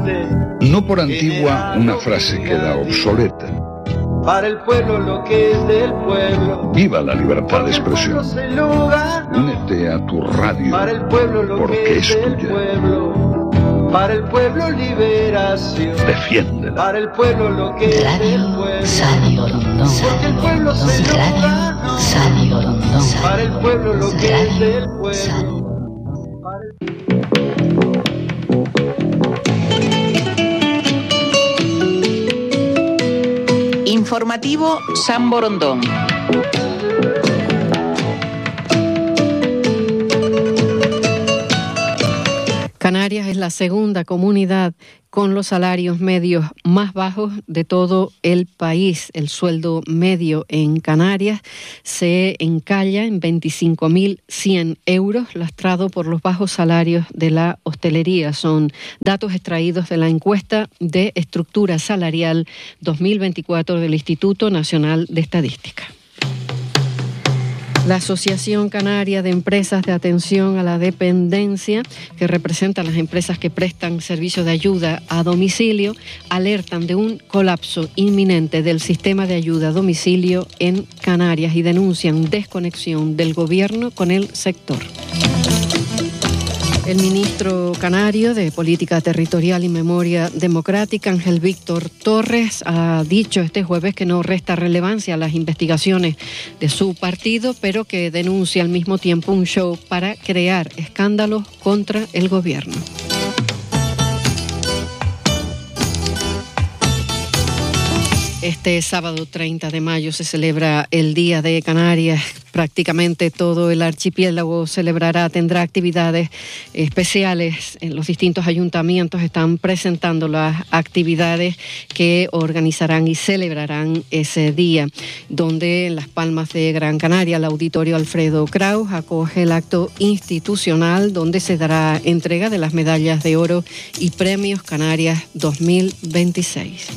existe. No por antigua una frase queda obsoleta. Para el pueblo lo que es del pueblo. Viva la libertad de expresión. Únete a tu radio. Para el pueblo lo porque que es del tuya. Pueblo. Para el pueblo liberación. Defiéndela. Para el pueblo lo que es del pueblo. Sani Borondón. Porque el pueblo se lo ganó. Sani Borondón. Para el pueblo lo que es del pueblo. Informativo San Borondón. Canarias es la segunda comunidad con los salarios medios más bajos de todo el país. El sueldo medio en Canarias se encalla en 25.100 euros, lastrado por los bajos salarios de la hostelería. Son datos extraídos de la encuesta de estructura salarial 2024 del Instituto Nacional de Estadística. La Asociación Canaria de Empresas de Atención a la Dependencia, que representa a las empresas que prestan servicios de ayuda a domicilio, alertan de un colapso inminente del sistema de ayuda a domicilio en Canarias y denuncian desconexión del gobierno con el sector. El ministro canario de Política Territorial y Memoria Democrática, Ángel Víctor Torres, ha dicho este jueves que no resta relevancia a las investigaciones de su partido, pero que denuncia al mismo tiempo un show para crear escándalos contra el gobierno. Este sábado 30 de mayo se celebra el Día de Canarias. Prácticamente todo el archipiélago tendrá actividades especiales. En los distintos ayuntamientos están presentando las actividades que organizarán y celebrarán ese día, donde en Las Palmas de Gran Canaria el Auditorio Alfredo Kraus acoge el acto institucional donde se dará entrega de las medallas de oro y premios Canarias 2026.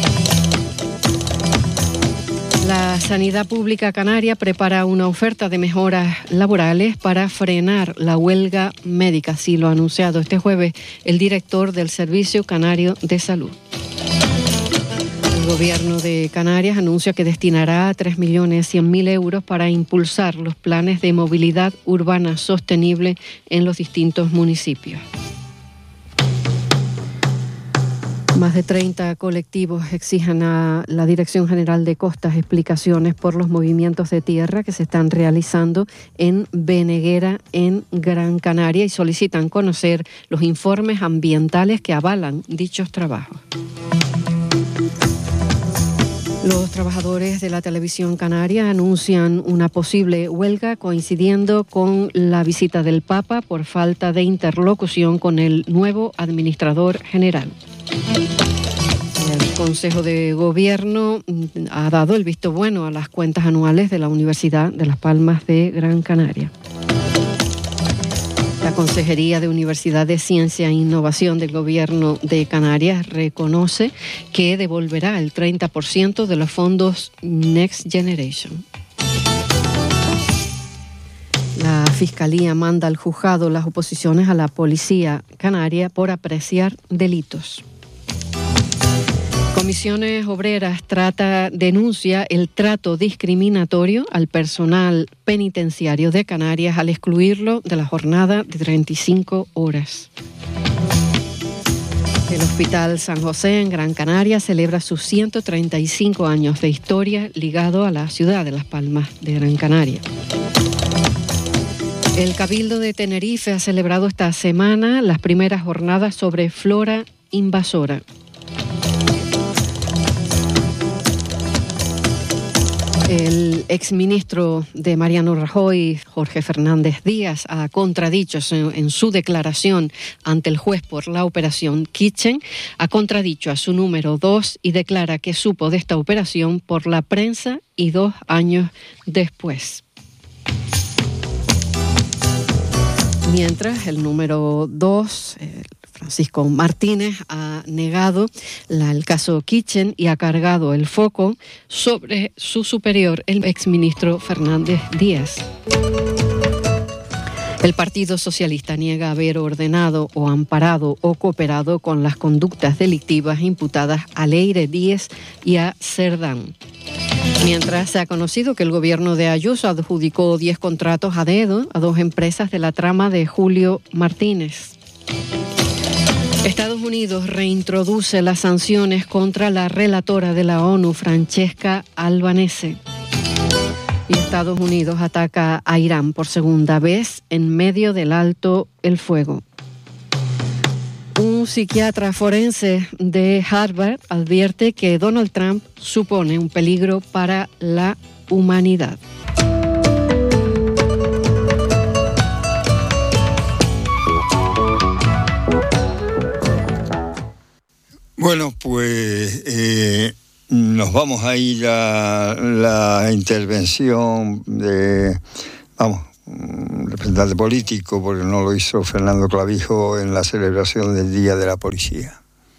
La Sanidad Pública Canaria prepara una oferta de mejoras laborales para frenar la huelga médica, así lo ha anunciado este jueves el director del Servicio Canario de Salud. El Gobierno de Canarias anuncia que destinará 3.100.000 euros para impulsar los planes de movilidad urbana sostenible en los distintos municipios. Más de 30 colectivos exigen a la Dirección General de Costas explicaciones por los movimientos de tierra que se están realizando en Beneguera, en Gran Canaria, y solicitan conocer los informes ambientales que avalan dichos trabajos. Los trabajadores de la televisión canaria anuncian una posible huelga coincidiendo con la visita del Papa por falta de interlocución con el nuevo administrador general. El Consejo de Gobierno ha dado el visto bueno a las cuentas anuales de la Universidad de Las Palmas de Gran Canaria. La Consejería de Universidad de Ciencia e Innovación del Gobierno de Canarias reconoce que devolverá el 30% de los fondos Next Generation. La Fiscalía manda al juzgado las oposiciones a la Policía Canaria por apreciar delitos. Comisiones Obreras denuncia el trato discriminatorio al personal penitenciario de Canarias al excluirlo de la jornada de 35 horas. El Hospital San José en Gran Canaria celebra sus 135 años de historia ligado a la ciudad de Las Palmas de Gran Canaria. El Cabildo de Tenerife ha celebrado esta semana las primeras jornadas sobre flora invasora. El exministro de Mariano Rajoy, Jorge Fernández Díaz, ha contradicho en su declaración ante el juez por la operación Kitchen, ha contradicho a su número 2 y declara que supo de esta operación por la prensa y 2 años después. Mientras el número 2, Francisco Martínez, ha negado el caso Kitchen y ha cargado el foco sobre su superior, el exministro Fernández Díaz. El Partido Socialista niega haber ordenado o amparado o cooperado con las conductas delictivas imputadas a Leire Díez y a Cerdán. Mientras se ha conocido que el gobierno de Ayuso adjudicó 10 contratos a dedo a 2 empresas de la trama de Julio Martínez. Estados Unidos reintroduce las sanciones contra la relatora de la ONU, Francesca Albanese. Y Estados Unidos ataca a Irán por segunda vez en medio del alto el fuego. Un psiquiatra forense de Harvard advierte que Donald Trump supone un peligro para la humanidad. Bueno, pues nos vamos a ir a la intervención de, representante político, porque no lo hizo Fernando Clavijo en la celebración del Día de la Policía.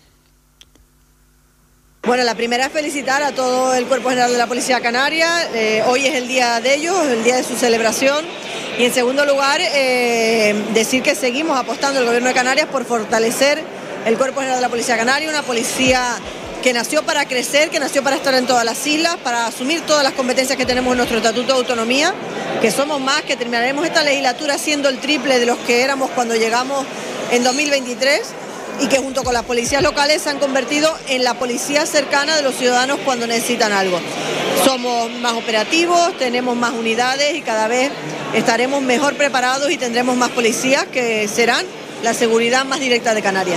Bueno, la primera es felicitar a todo el Cuerpo General de la Policía Canaria. Hoy es el día de ellos, el día de su celebración. Y en segundo lugar, decir que seguimos apostando el Gobierno de Canarias por fortalecer el Cuerpo General de la Policía Canaria, una policía que nació para crecer, que nació para estar en todas las islas, para asumir todas las competencias que tenemos en nuestro Estatuto de Autonomía, que somos más, que terminaremos esta legislatura siendo el triple de los que éramos cuando llegamos en 2023 y que junto con las policías locales se han convertido en la policía cercana de los ciudadanos cuando necesitan algo. Somos más operativos, tenemos más unidades y cada vez estaremos mejor preparados y tendremos más policías que serán la seguridad más directa de Canarias.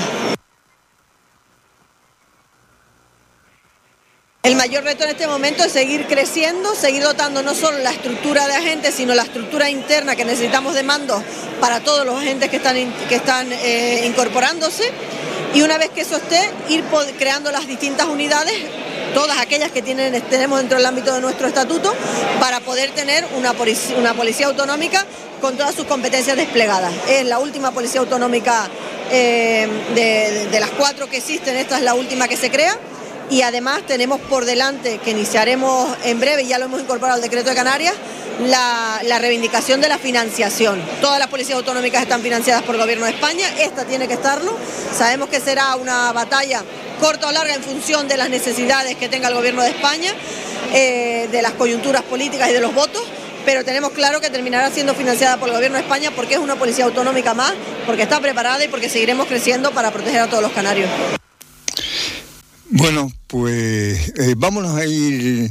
El mayor reto en este momento es seguir creciendo, seguir dotando no solo la estructura de agentes, sino la estructura interna que necesitamos de mandos para todos los agentes que están incorporándose. Y una vez que eso esté, ir creando las distintas unidades, todas aquellas que tenemos dentro del ámbito de nuestro estatuto, para poder tener una policía autonómica con todas sus competencias desplegadas. Es la última policía autonómica de las 4 que existen, esta es la última que se crea. Y además tenemos por delante, que iniciaremos en breve, y ya lo hemos incorporado al decreto de Canarias, la reivindicación de la financiación. Todas las policías autonómicas están financiadas por el Gobierno de España, esta tiene que estarlo. Sabemos que será una batalla corta o larga en función de las necesidades que tenga el Gobierno de España, de las coyunturas políticas y de los votos, pero tenemos claro que terminará siendo financiada por el Gobierno de España porque es una policía autonómica más, porque está preparada y porque seguiremos creciendo para proteger a todos los canarios. Bueno, pues vámonos a ir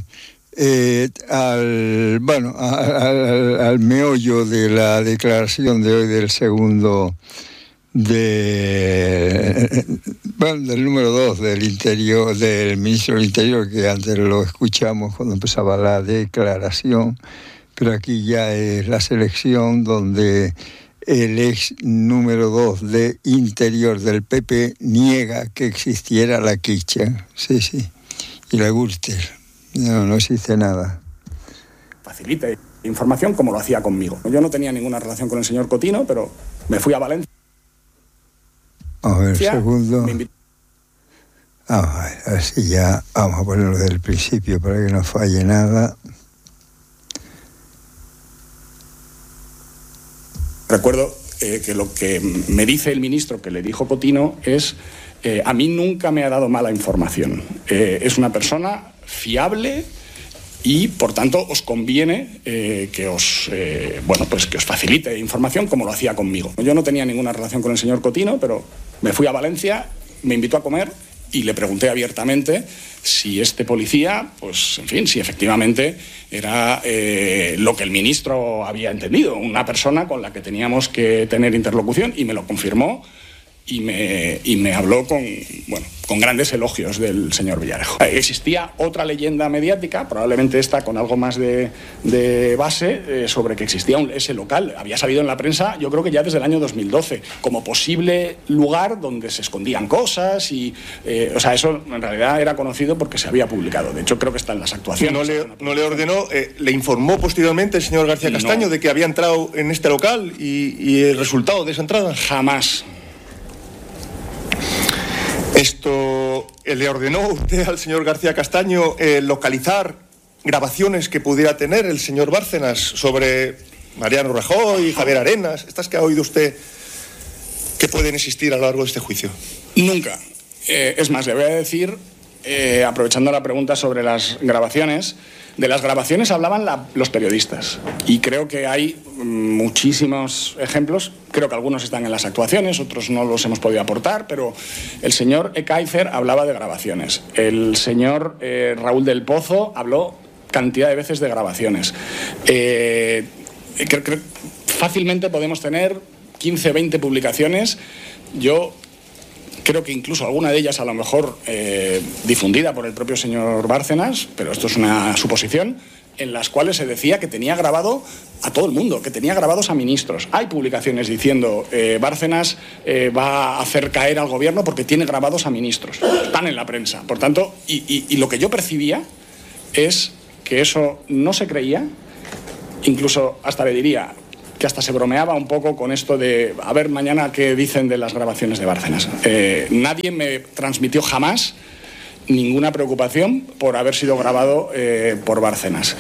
al meollo de la declaración de hoy del segundo del número 2 del Interior, del Ministro del Interior, que antes lo escuchamos cuando empezaba la declaración, pero aquí ya es la selección donde el ex número 2 de Interior del PP niega que existiera la quicha. Sí, y la Gürtel. No existe nada. Facilite información como lo hacía conmigo. Yo no tenía ninguna relación con el señor Cotino, pero me fui a Valencia. A ver, segundo. A ver si ya vamos a ponerlo desde el principio para que no falle nada. Recuerdo que lo que me dice el ministro que le dijo Cotino es: a mí nunca me ha dado mala información. Es una persona fiable y, por tanto, os conviene que os facilite información como lo hacía conmigo. Yo no tenía ninguna relación con el señor Cotino, pero me fui a Valencia, me invitó a comer y le pregunté abiertamente si este policía, pues, en fin, si efectivamente era lo que el ministro había entendido, una persona con la que teníamos que tener interlocución, y me lo confirmó y me habló con grandes elogios del señor Villarejo. Existía otra leyenda mediática, probablemente esta con algo más de base, sobre que existía ese local. Había salido en la prensa, yo creo que ya desde el año 2012, como posible lugar donde se escondían cosas y, eso en realidad era conocido porque se había publicado. De hecho, creo que está en las actuaciones. ¿No le ordenó, le informó posteriormente el señor García Castaño de que había entrado en este local y el resultado de esa entrada? Jamás. ¿Le ordenó usted al señor García Castaño localizar grabaciones que pudiera tener el señor Bárcenas sobre Mariano Rajoy, Javier Arenas, estas que ha oído usted que pueden existir a lo largo de este juicio? Nunca. Es más, le voy a decir, aprovechando la pregunta sobre las grabaciones, de las grabaciones hablaban los periodistas y creo que hay muchísimos ejemplos, creo que algunos están en las actuaciones, otros no los hemos podido aportar, pero el señor Ekaizer hablaba de grabaciones, el señor Raúl del Pozo habló cantidad de veces de grabaciones. Fácilmente podemos tener 15, 20 publicaciones. Yo creo que incluso alguna de ellas a lo mejor difundida por el propio señor Bárcenas, pero esto es una suposición, en las cuales se decía que tenía grabado a todo el mundo, que tenía grabados a ministros. Hay publicaciones diciendo Bárcenas va a hacer caer al gobierno porque tiene grabados a ministros. Están en la prensa. Por tanto, y lo que yo percibía es que eso no se creía, incluso hasta le diría que hasta se bromeaba un poco con esto de a ver mañana qué dicen de las grabaciones de Bárcenas. Nadie me transmitió jamás ninguna preocupación por haber sido grabado por Bárcenas.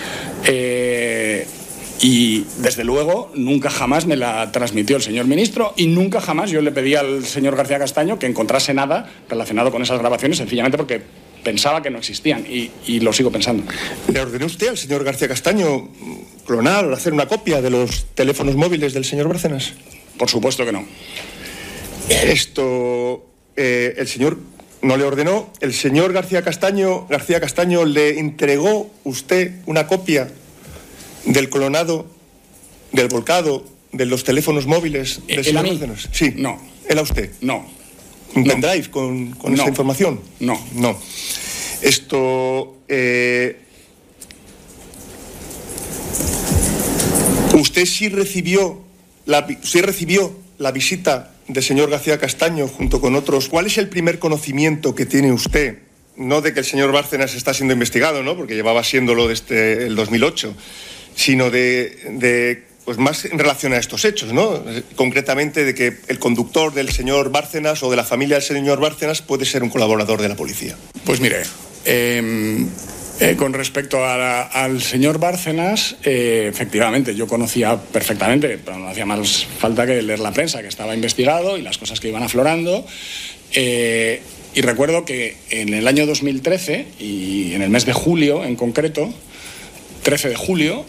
Y desde luego nunca jamás me la transmitió el señor ministro y nunca jamás yo le pedí al señor García Castaño que encontrase nada relacionado con esas grabaciones, sencillamente porque pensaba que no existían y lo sigo pensando. ¿Le ordenó usted al señor García Castaño clonar o hacer una copia de los teléfonos móviles del señor Bárcenas? Por supuesto que no. Esto, el señor no le ordenó. ¿El señor García Castaño le entregó usted una copia del clonado, del volcado, de los teléfonos móviles del señor Bárcenas? Sí. No. ¿Él a usted? No. ¿Un pendrive con esa información? No. No. Esto... ¿Usted sí recibió la visita del señor García Castaño junto con otros? ¿Cuál es el primer conocimiento que tiene usted? No de que el señor Bárcenas está siendo investigado, ¿no? Porque llevaba siéndolo desde el 2008, sino pues más en relación a estos hechos, ¿no? Concretamente de que el conductor del señor Bárcenas o de la familia del señor Bárcenas puede ser un colaborador de la policía. Pues mire, con respecto al señor Bárcenas, efectivamente, yo conocía perfectamente, pero no hacía más falta que leer la prensa, que estaba investigado y las cosas que iban aflorando. Y recuerdo que en el año 2013, y en el mes de julio en concreto, 13 de julio,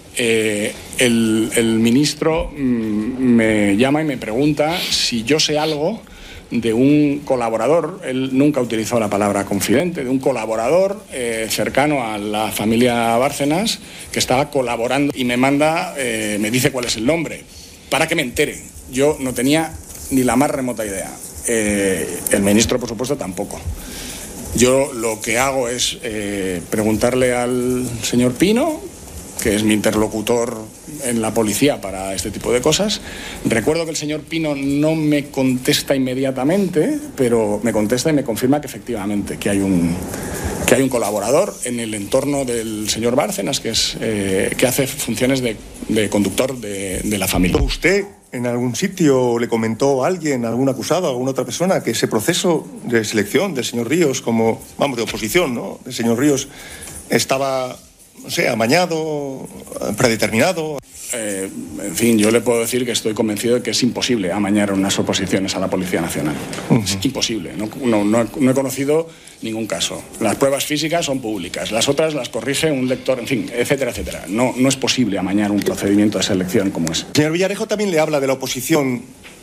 el ministro me llama y me pregunta si yo sé algo de un colaborador, él nunca utilizó la palabra confidente, de un colaborador cercano a la familia Bárcenas que estaba colaborando y me manda, me dice cuál es el nombre, para que me entere. Yo no tenía ni la más remota idea. El ministro, por supuesto, tampoco. Yo lo que hago es preguntarle al señor Pino, que es mi interlocutor en la policía para este tipo de cosas. Recuerdo que el señor Pino no me contesta inmediatamente, pero me contesta y me confirma que efectivamente que hay un colaborador en el entorno del señor Bárcenas que hace funciones de conductor de la familia. ¿Usted en algún sitio le comentó a alguien, a algún acusado, a alguna otra persona, que ese proceso de selección del señor Ríos, de oposición, ¿no?, del señor Ríos, estaba, no sé, amañado, predeterminado? En fin, yo le puedo decir que estoy convencido de que es imposible amañar unas oposiciones a la Policía Nacional. Es imposible. No he conocido ningún caso. Las pruebas físicas son públicas, las otras las corrige un lector, en fin, etcétera, etcétera. No es posible amañar un procedimiento de selección como ese. Señor Villarejo también le habla de la oposición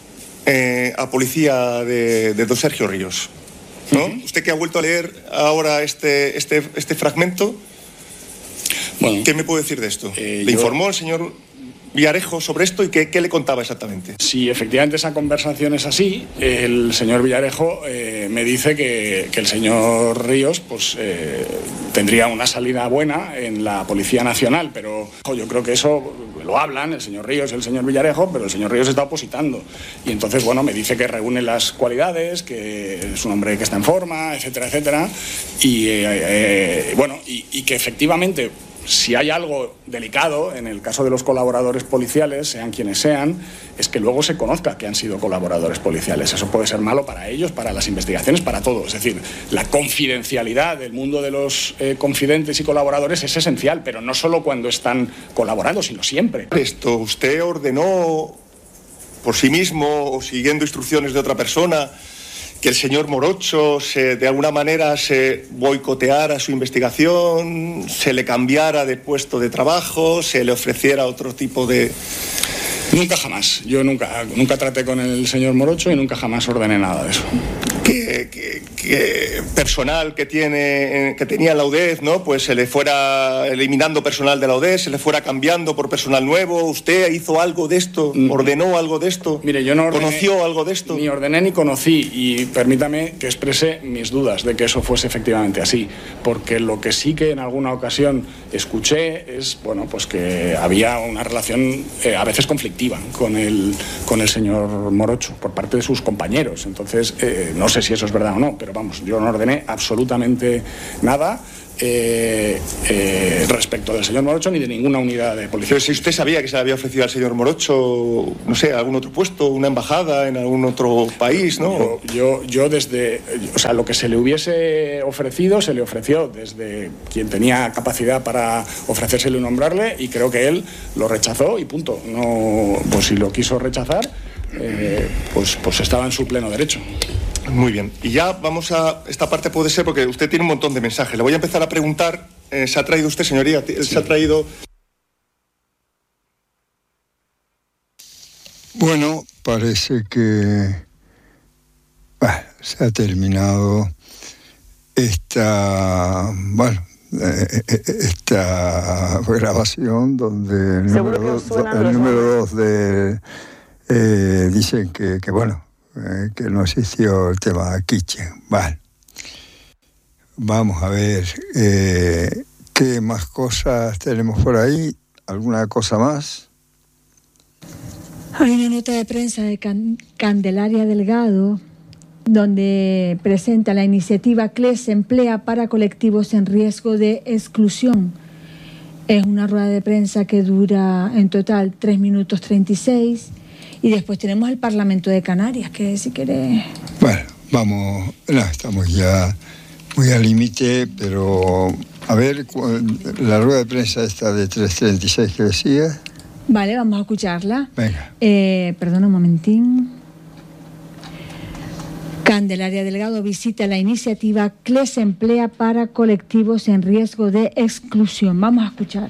a policía de don Sergio Ríos, ¿no? Usted que ha vuelto a leer ahora este fragmento, bueno, ¿qué me puede decir de esto? ¿Le informó el señor Villarejo sobre esto y qué le contaba exactamente? Si efectivamente esa conversación es así, el señor Villarejo me dice que el señor Ríos pues tendría una salida buena en la Policía Nacional, pero yo creo que eso lo hablan el señor Ríos y el señor Villarejo, pero el señor Ríos está opositando. Y entonces, bueno, me dice que reúne las cualidades, que es un hombre que está en forma, etcétera, etcétera, y bueno, y que efectivamente si hay algo delicado en el caso de los colaboradores policiales, sean quienes sean, es que luego se conozca que han sido colaboradores policiales. Eso puede ser malo para ellos, para las investigaciones, para todo. Es decir, la confidencialidad del mundo de los confidentes y colaboradores es esencial, pero no solo cuando están colaborando, sino siempre. Esto, ¿usted ordenó por sí mismo o siguiendo instrucciones de otra persona que el señor Morocho de alguna manera se boicoteara su investigación, se le cambiara de puesto de trabajo, se le ofreciera otro tipo de...? Nunca jamás. Yo nunca traté con el señor Morocho y nunca jamás ordené nada de eso. Que personal que tenía la UDEZ, ¿no? Pues se le fuera eliminando personal de la UDEZ, se le fuera cambiando por personal nuevo. ¿Usted hizo algo de esto? ¿Ordenó algo de esto? Mire, yo no ordené, ¿conoció algo de esto? Ni ordené ni conocí, y permítame que exprese mis dudas de que eso fuese efectivamente así, porque lo que sí que en alguna ocasión escuché es, bueno, pues que había una relación a veces conflictiva con el señor Morocho por parte de sus compañeros. Entonces, no sé si eso es verdad o no, pero vamos, yo no ordené absolutamente nada respecto del señor Morocho ni de ninguna unidad de policía. Pero si usted sabía que se le había ofrecido al señor Morocho, no sé, algún otro puesto, una embajada en algún otro país, ¿no? Yo desde, o sea, lo que se le hubiese ofrecido, se le ofreció desde quien tenía capacidad para ofrecérselo y nombrarle, y creo que él lo rechazó y punto. No, pues si lo quiso rechazar, pues estaba en su pleno derecho. Muy bien. Y ya vamos a... Esta parte puede ser porque usted tiene un montón de mensajes. Le voy a empezar a preguntar. ¿Se ha traído usted, señoría? Sí. ¿Se ha traído...? Bueno, parece que se ha terminado esta grabación donde el número 2 dicen que no existió el tema Kitchen. Vale. Vamos a ver qué más cosas tenemos por ahí. ¿Alguna cosa más? Hay una nota de prensa de Candelaria Delgado donde presenta la iniciativa CLES emplea para colectivos en riesgo de exclusión. Es una rueda de prensa que dura en total 3 minutos 36. Y después tenemos el Parlamento de Canarias, que si quiere... Bueno, estamos ya muy al límite, pero a ver, la rueda de prensa esta de 3:36 que decía. Vale, vamos a escucharla. Venga. Perdona un momentín. Candelaria Delgado visita la iniciativa CLES emplea para colectivos en riesgo de exclusión. Vamos a escuchar.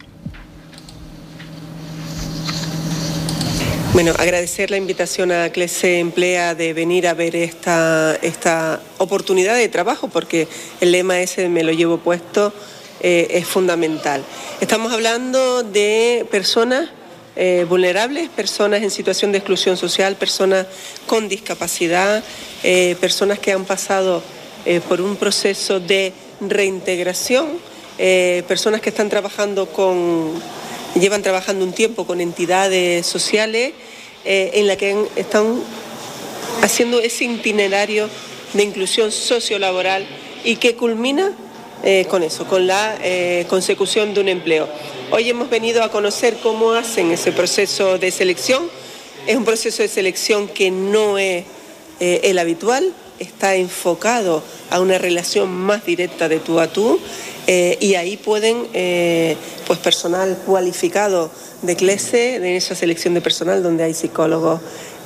Bueno, agradecer la invitación a CLES Emplea de venir a ver esta oportunidad de trabajo, porque el lema ese me lo llevo puesto, es fundamental. Estamos hablando de personas vulnerables, personas en situación de exclusión social, personas con discapacidad, personas que han pasado por un proceso de reintegración, personas que están llevan trabajando un tiempo con entidades sociales en la que están haciendo ese itinerario de inclusión sociolaboral y que culmina con eso, con la consecución de un empleo. Hoy hemos venido a conocer cómo hacen ese proceso de selección. Es un proceso de selección que no es el habitual, está enfocado a una relación más directa de tú a tú. Y ahí pueden, pues personal cualificado de CLESE, de esa selección de personal donde hay psicólogos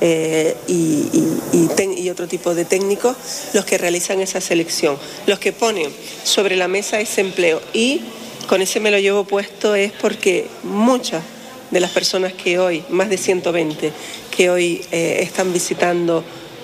y otro tipo de técnicos, los que realizan esa selección, los que ponen sobre la mesa ese empleo. Y con ese me lo llevo puesto es porque muchas de las personas que hoy, más de 120, que hoy están visitando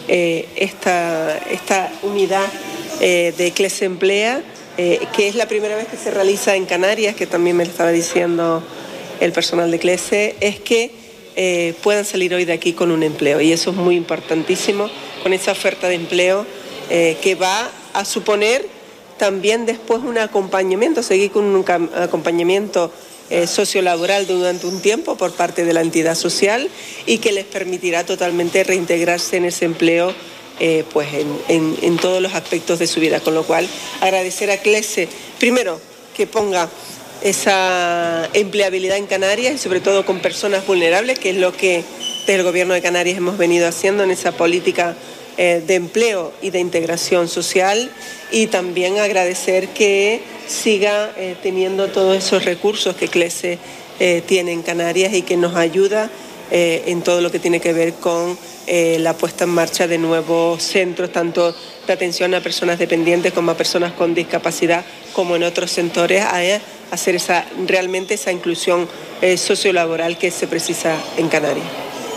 esta unidad de CLESE Emplea, que es la primera vez que se realiza en Canarias, que también me lo estaba diciendo el personal de CLESE, es que puedan salir hoy de aquí con un empleo. Y eso es muy importantísimo, con esa oferta de empleo que va a suponer también después un acompañamiento, seguir con un acompañamiento sociolaboral durante un tiempo por parte de la entidad social y que les permitirá totalmente reintegrarse en ese empleo pues en todos los aspectos de su vida, con lo cual agradecer a CLESE, primero, que ponga esa empleabilidad en Canarias y sobre todo con personas vulnerables, que es lo que desde el Gobierno de Canarias hemos venido haciendo en esa política de empleo y de integración social, y también agradecer que siga teniendo todos esos recursos que CLESE tiene en Canarias y que nos ayuda en todo lo que tiene que ver con la puesta en marcha de nuevos centros, tanto de atención a personas dependientes como a personas con discapacidad, como en otros sectores, a hacer realmente esa inclusión sociolaboral que se precisa en Canarias.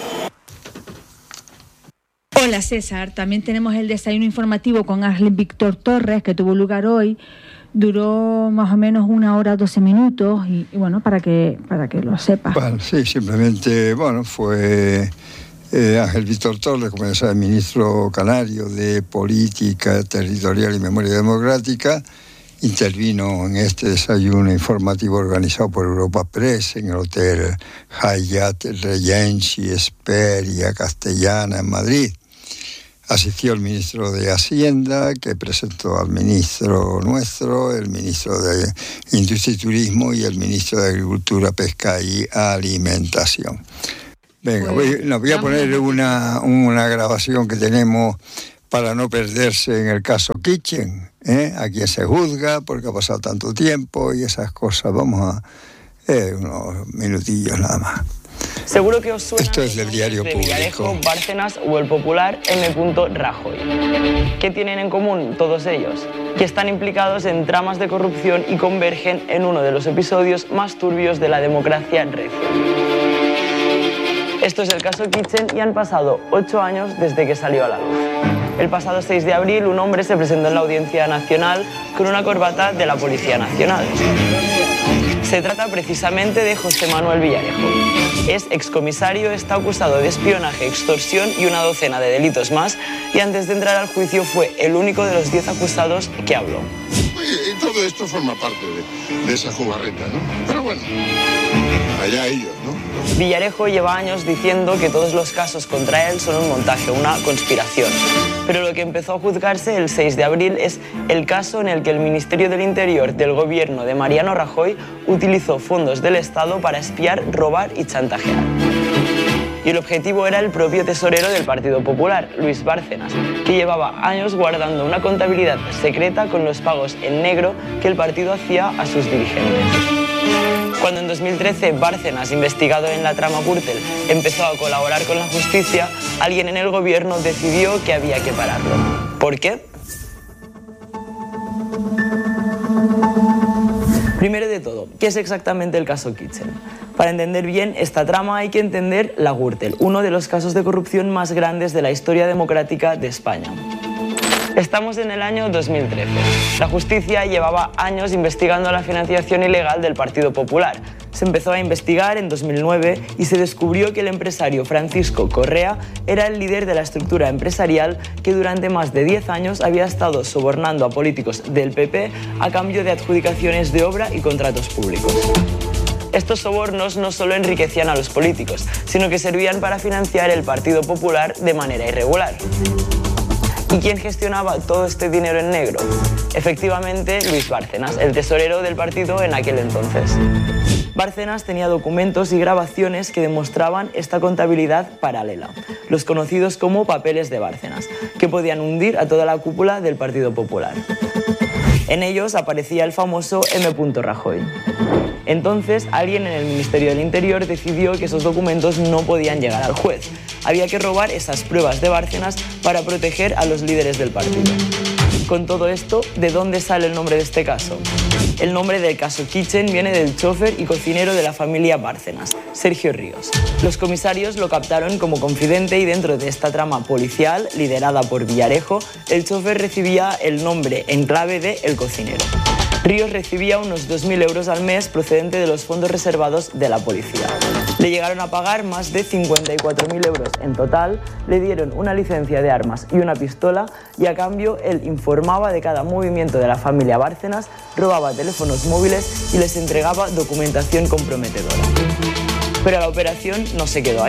Hola César, también tenemos el desayuno informativo con Arlen Víctor Torres, que tuvo lugar hoy. Duró más o menos 1 hora 12 minutos y bueno, para que lo sepas. Bueno, sí, simplemente, bueno, fue Ángel Víctor Torres, como ya sabe, ministro canario de Política Territorial y Memoria Democrática, intervino en este desayuno informativo organizado por Europa Press en el Hotel Hyatt Regency Esperia Castellana en Madrid. Asistió el ministro de Hacienda, que presentó al ministro nuestro, el ministro de Industria y Turismo y el ministro de Agricultura, Pesca y Alimentación. Venga, voy a poner una grabación que tenemos para no perderse en el caso Kitchen, a quien se juzga porque ha pasado tanto tiempo y esas cosas. Vamos a unos minutillos nada más. Seguro que os suena. Esto es del Diario Público. Villarejo, Bárcenas o el popular M. Rajoy. ¿Qué tienen en común todos ellos? Que están implicados en tramas de corrupción y convergen en uno de los episodios más turbios de la democracia recia. Esto es el caso Kitchen y han pasado 8 años desde que salió a la luz. El pasado 6 de abril un hombre se presentó en la Audiencia Nacional con una corbata de la Policía Nacional. Se trata precisamente de José Manuel Villarejo. Es excomisario, está acusado de espionaje, extorsión y una docena de delitos más, y antes de entrar al juicio fue el único de los 10 acusados que habló. Y todo esto forma parte de esa jugarreta, ¿no? Pero bueno, allá ellos, ¿no? Villarejo lleva años diciendo que todos los casos contra él son un montaje, una conspiración. Pero lo que empezó a juzgarse el 6 de abril es el caso en el que el Ministerio del Interior del gobierno de Mariano Rajoy utilizó fondos del Estado para espiar, robar y chantajear. Y el objetivo era el propio tesorero del Partido Popular, Luis Bárcenas, que llevaba años guardando una contabilidad secreta con los pagos en negro que el partido hacía a sus dirigentes. Cuando en 2013 Bárcenas, investigado en la trama Gürtel, empezó a colaborar con la justicia, alguien en el gobierno decidió que había que pararlo. ¿Por qué? Primero de todo, ¿qué es exactamente el caso Kitchen? Para entender bien esta trama hay que entender la Gürtel, uno de los casos de corrupción más grandes de la historia democrática de España. Estamos en el año 2013. La justicia llevaba años investigando la financiación ilegal del Partido Popular. Se empezó a investigar en 2009 y se descubrió que el empresario Francisco Correa era el líder de la estructura empresarial que durante más de 10 años había estado sobornando a políticos del PP a cambio de adjudicaciones de obra y contratos públicos. Estos sobornos no solo enriquecían a los políticos, sino que servían para financiar el Partido Popular de manera irregular. ¿Y quién gestionaba todo este dinero en negro? Efectivamente, Luis Bárcenas, el tesorero del partido en aquel entonces. Bárcenas tenía documentos y grabaciones que demostraban esta contabilidad paralela, los conocidos como papeles de Bárcenas, que podían hundir a toda la cúpula del Partido Popular. En ellos aparecía el famoso M. Rajoy. Entonces, alguien en el Ministerio del Interior decidió que esos documentos no podían llegar al juez. Había que robar esas pruebas de Bárcenas para proteger a los líderes del partido. Con todo esto, ¿de dónde sale el nombre de este caso? El nombre del caso Kitchen viene del chofer y cocinero de la familia Bárcenas, Sergio Ríos. Los comisarios lo captaron como confidente y dentro de esta trama policial, liderada por Villarejo, el chofer recibía el nombre en clave de El Cocinero. Ríos recibía unos 2.000 euros al mes procedente de los fondos reservados de la policía. Le llegaron a pagar más de 54.000 euros en total, le dieron una licencia de armas y una pistola y a cambio él informaba de cada movimiento de la familia Bárcenas, robaba teléfonos móviles y les entregaba documentación comprometedora. Pero la operación no se quedó ahí.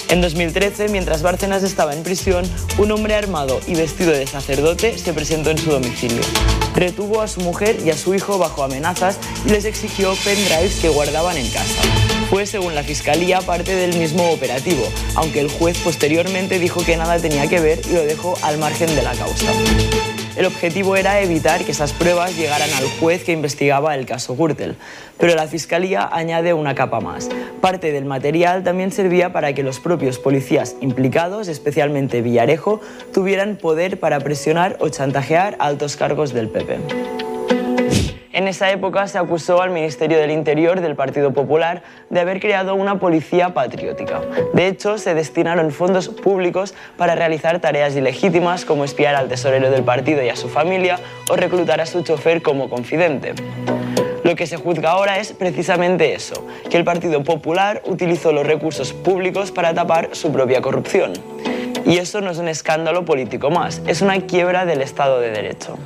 En 2013, mientras Bárcenas estaba en prisión, un hombre armado y vestido de sacerdote se presentó en su domicilio. Retuvo a su mujer y a su hijo bajo amenazas y les exigió pendrives que guardaban en casa. Fue, según la Fiscalía, parte del mismo operativo, aunque el juez posteriormente dijo que nada tenía que ver y lo dejó al margen de la causa. El objetivo era evitar que esas pruebas llegaran al juez que investigaba el caso Gürtel, pero la Fiscalía añade una capa más. Parte del material también servía para que los propios policías implicados, especialmente Villarejo, tuvieran poder para presionar o chantajear a altos cargos del PP. En esa época se acusó al Ministerio del Interior del Partido Popular de haber creado una policía patriótica. De hecho, se destinaron fondos públicos para realizar tareas ilegítimas como espiar al tesorero del partido y a su familia o reclutar a su chofer como confidente. Lo que se juzga ahora es precisamente eso, que el Partido Popular utilizó los recursos públicos para tapar su propia corrupción. Y eso no es un escándalo político más, es una quiebra del Estado de Derecho.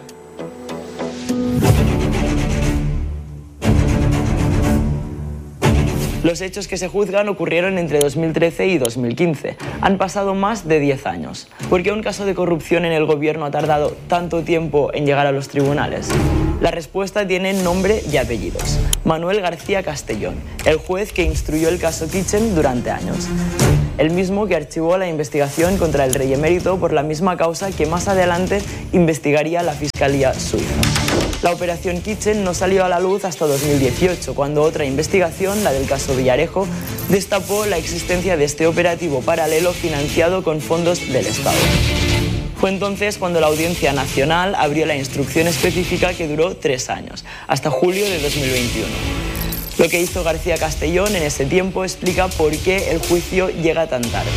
Los hechos que se juzgan ocurrieron entre 2013 y 2015. Han pasado más de 10 años. ¿Por qué un caso de corrupción en el gobierno ha tardado tanto tiempo en llegar a los tribunales? La respuesta tiene nombre y apellidos. Manuel García Castellón, el juez que instruyó el caso Kitchen durante años. El mismo que archivó la investigación contra el rey emérito por la misma causa que más adelante investigaría la Fiscalía suiza. La operación Kitchen no salió a la luz hasta 2018, cuando otra investigación, la del caso Villarejo, destapó la existencia de este operativo paralelo financiado con fondos del Estado. Fue entonces cuando la Audiencia Nacional abrió la instrucción específica que duró 3 años, hasta julio de 2021. Lo que hizo García Castellón en ese tiempo explica por qué el juicio llega tan tarde.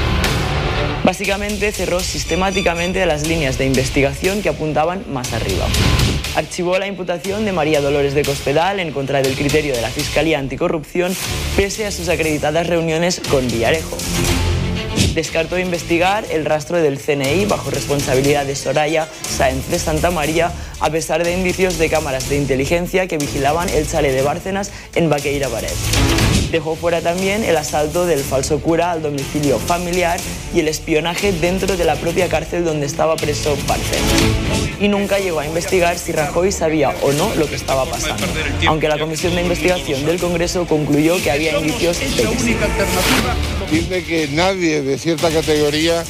Básicamente cerró sistemáticamente las líneas de investigación que apuntaban más arriba. Archivó la imputación de María Dolores de Cospedal en contra del criterio de la Fiscalía Anticorrupción pese a sus acreditadas reuniones con Villarejo. Descartó investigar el rastro del CNI bajo responsabilidad de Soraya Sáenz de Santa María, a pesar de indicios de cámaras de inteligencia que vigilaban el chalet de Bárcenas en Baqueira Baret. Dejó fuera también el asalto del falso cura al domicilio familiar y el espionaje dentro de la propia cárcel donde estaba preso Bárcenas. Y nunca llegó a investigar si Rajoy sabía o no lo que estaba pasando, aunque la Comisión de Investigación del Congreso concluyó que había indicios de que sí. Dice que nadie de cierta categoría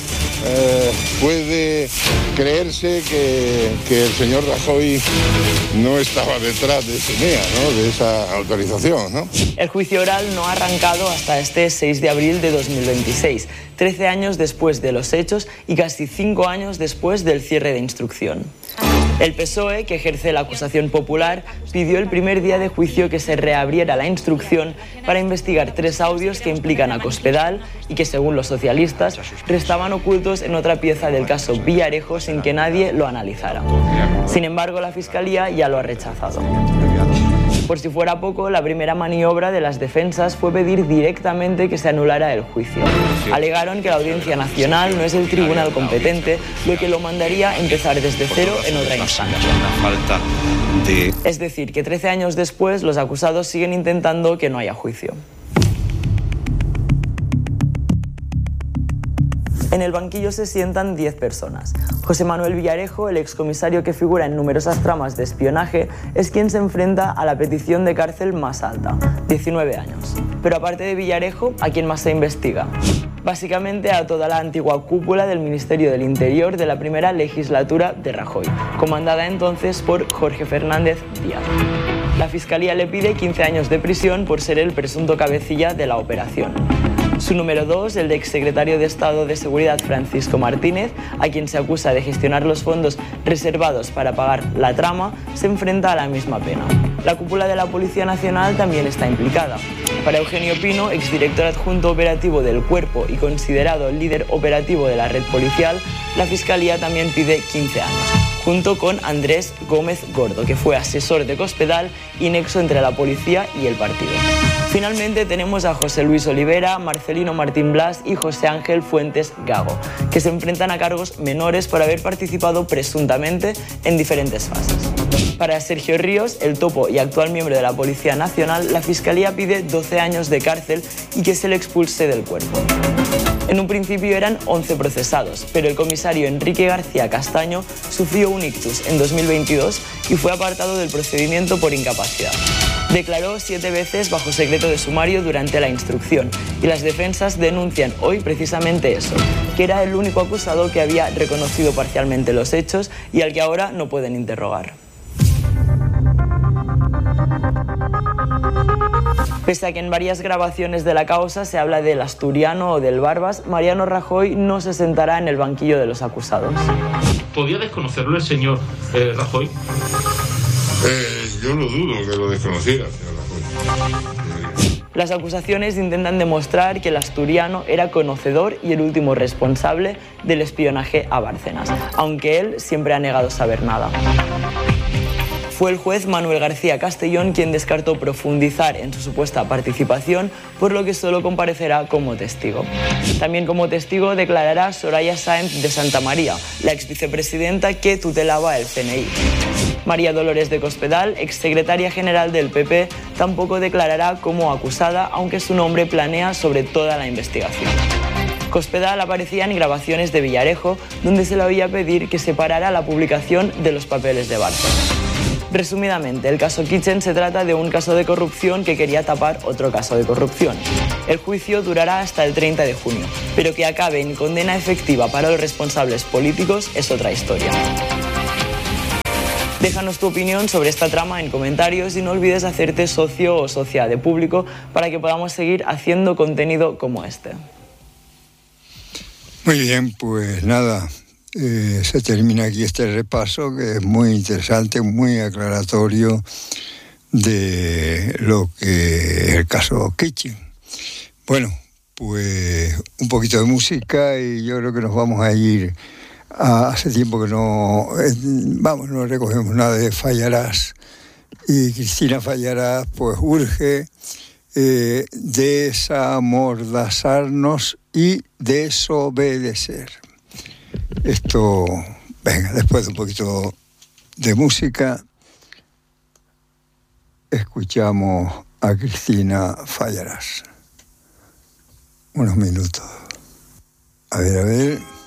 puede creerse que el señor Rajoy no estaba detrás de ese NEA, ¿no? De esa autorización, ¿no? El juicio oral no ha arrancado hasta este 6 de abril de 2026, 13 años después de los hechos y casi 5 años después del cierre de instrucción. El PSOE, que ejerce la acusación popular, pidió el primer día de juicio que se reabriera la instrucción para investigar 3 audios que implican a Cospedal y que, según los socialistas, restaban ocultos en otra pieza del caso Villarejo sin que nadie lo analizara. Sin embargo, la Fiscalía ya lo ha rechazado. Por si fuera poco, la primera maniobra de las defensas fue pedir directamente que se anulara el juicio. Alegaron que la Audiencia Nacional no es el tribunal competente, lo que lo mandaría a empezar desde cero en otra instancia. Es decir, que 13 años después los acusados siguen intentando que no haya juicio. En el banquillo se sientan 10 personas. José Manuel Villarejo, el excomisario que figura en numerosas tramas de espionaje, es quien se enfrenta a la petición de cárcel más alta, 19 años. Pero aparte de Villarejo, ¿a quién más se investiga? Básicamente a toda la antigua cúpula del Ministerio del Interior de la primera legislatura de Rajoy, comandada entonces por Jorge Fernández Díaz. La Fiscalía le pide 15 años de prisión por ser el presunto cabecilla de la operación. Su número 2, el de exsecretario de Estado de Seguridad Francisco Martínez, a quien se acusa de gestionar los fondos reservados para pagar la trama, se enfrenta a la misma pena. La cúpula de la Policía Nacional también está implicada. Para Eugenio Pino, exdirector adjunto operativo del Cuerpo y considerado líder operativo de la red policial, la Fiscalía también pide 15 años, junto con Andrés Gómez Gordo, que fue asesor de Cospedal y nexo entre la policía y el partido. Finalmente tenemos a José Luis Olivera, Marcelino Martín Blas y José Ángel Fuentes Gago, que se enfrentan a cargos menores por haber participado presuntamente en diferentes fases. Para Sergio Ríos, el topo y actual miembro de la Policía Nacional, la Fiscalía pide 12 años de cárcel y que se le expulse del cuerpo. En un principio eran 11 procesados, pero el comisario Enrique García Castaño sufrió un ictus en 2022 y fue apartado del procedimiento por incapacidad. Declaró 7 veces bajo secreto de sumario durante la instrucción y las defensas denuncian hoy precisamente eso, que era el único acusado que había reconocido parcialmente los hechos y al que ahora no pueden interrogar. Pese a que en varias grabaciones de la causa se habla del asturiano o del Barbas, Mariano Rajoy no se sentará en el banquillo de los acusados. ¿Podía desconocerlo el señor Rajoy? Yo lo dudo que lo desconociera, señor Rajoy. Las acusaciones intentan demostrar que el asturiano era conocedor y el último responsable del espionaje a Bárcenas, aunque él siempre ha negado saber nada. Fue el juez Manuel García Castellón quien descartó profundizar en su supuesta participación, por lo que solo comparecerá como testigo. También como testigo declarará Soraya Sáenz de Santamaría, la exvicepresidenta que tutelaba el CNI. María Dolores de Cospedal, exsecretaria general del PP, tampoco declarará como acusada, aunque su nombre planea sobre toda la investigación. Cospedal aparecía en grabaciones de Villarejo, donde se le oía pedir que separara la publicación de los papeles de Bárcenas. Resumidamente, el caso Kitchen se trata de un caso de corrupción que quería tapar otro caso de corrupción. El juicio durará hasta el 30 de junio, pero que acabe en condena efectiva para los responsables políticos es otra historia. Déjanos tu opinión sobre esta trama en comentarios y no olvides hacerte socio o socia de Público para que podamos seguir haciendo contenido como este. Muy bien, pues nada. Se termina aquí este repaso que es muy interesante, muy aclaratorio de lo que es el caso Kitchen. Bueno, pues un poquito de música y yo creo que nos vamos a ir. Hace tiempo que no recogemos nada de Fallarás y Cristina Fallarás pues urge desamordazarnos y desobedecer. Esto, venga, después de un poquito de música, escuchamos a Cristina Fallarás. Unos minutos. A ver.